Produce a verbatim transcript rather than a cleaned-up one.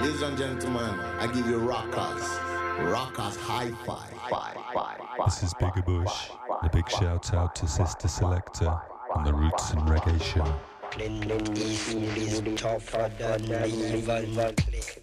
Ladies and gentlemen, I give you rockers. Rockers hi-fi. This is Bigger Bush. A big shout out to Sister Selector on the Roots and Reggae Show. Clint Eastwood is tougher than evil.